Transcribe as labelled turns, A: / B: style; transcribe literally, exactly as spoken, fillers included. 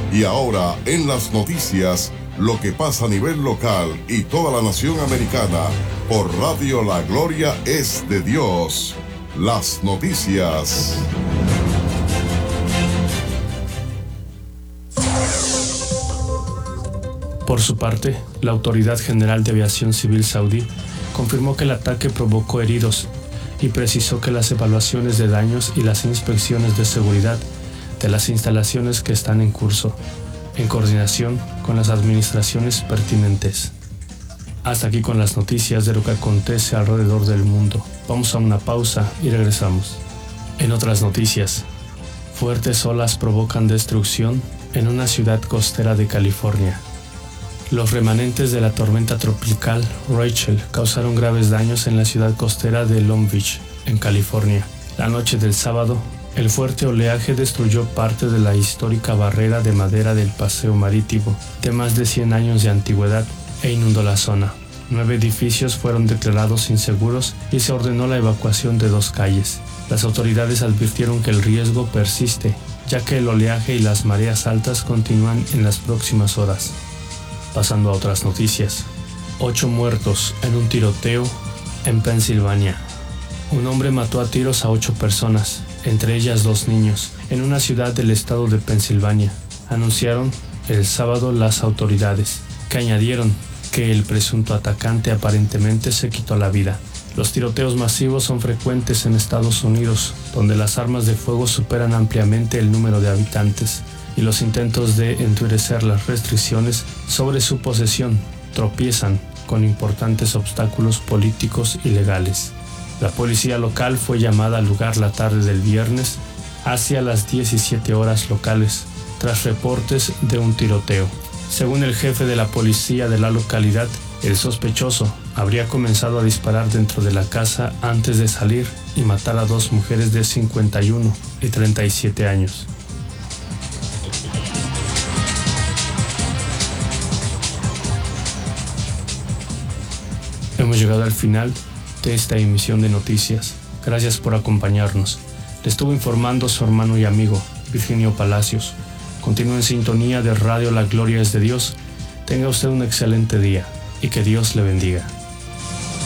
A: Y ahora, en las noticias, lo que pasa a nivel local y toda la nación americana, por Radio La Gloria es de Dios. Las noticias.
B: Por su parte, la Autoridad General de Aviación Civil saudí confirmó que el ataque provocó heridos y precisó que las evaluaciones de daños y las inspecciones de seguridad de las instalaciones que están en curso, en coordinación con las administraciones pertinentes. Hasta aquí con las noticias de lo que acontece alrededor del mundo. Vamos a una pausa y regresamos. En otras noticias, fuertes olas provocan destrucción en una ciudad costera de California. Los remanentes de la tormenta tropical Rachel causaron graves daños en la ciudad costera de Long Beach, en California. La noche del sábado, el fuerte oleaje destruyó parte de la histórica barrera de madera del paseo marítimo, de más de cien años de antigüedad, e inundó la zona. Nueve edificios fueron declarados inseguros y se ordenó la evacuación de dos calles. Las autoridades advirtieron que el riesgo persiste, ya que el oleaje y las mareas altas continúan en las próximas horas. Pasando a otras noticias. Ocho muertos en un tiroteo en Pensilvania. Un hombre mató a tiros a ocho personas, entre ellas dos niños, en una ciudad del estado de Pensilvania, anunciaron el sábado las autoridades, que añadieron que el presunto atacante aparentemente se quitó la vida. Los tiroteos masivos son frecuentes en Estados Unidos, donde las armas de fuego superan ampliamente el número de habitantes, y los intentos de endurecer las restricciones sobre su posesión tropiezan con importantes obstáculos políticos y legales. La policía local fue llamada al lugar la tarde del viernes hacia las diecisiete horas locales, tras reportes de un tiroteo. Según el jefe de la policía de la localidad, el sospechoso habría comenzado a disparar dentro de la casa antes de salir y matar a dos mujeres de cincuenta y uno y treinta y siete años. Hemos llegado al final de esta emisión de noticias. Gracias por acompañarnos. Le estuvo informando su hermano y amigo, Virginio Palacios. Continúe en sintonía de Radio La Gloria es de Dios. Tenga usted un excelente día y que Dios le bendiga.